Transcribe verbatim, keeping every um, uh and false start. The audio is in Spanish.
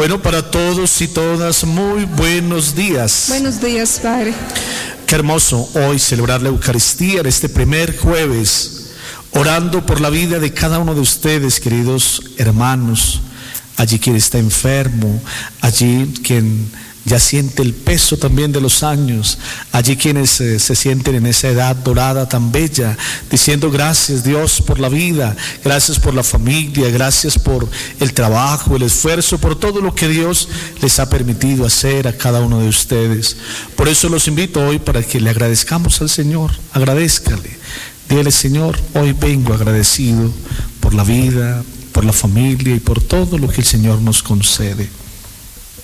Bueno, para todos y todas, muy buenos días. Buenos días, Padre. Qué hermoso hoy celebrar la Eucaristía en este primer jueves, orando por la vida de cada uno de ustedes, queridos hermanos. Allí quien está enfermo, allí quien ya siente el peso también de los años, allí quienes eh, se sienten en esa edad dorada tan bella, diciendo gracias Dios por la vida, gracias por la familia, gracias por el trabajo, el esfuerzo, por todo lo que Dios les ha permitido hacer a cada uno de ustedes. Por eso los invito hoy para que le agradezcamos al Señor, agradézcale, dígale: Señor, hoy vengo agradecido por la vida, por la familia y por todo lo que el Señor nos concede.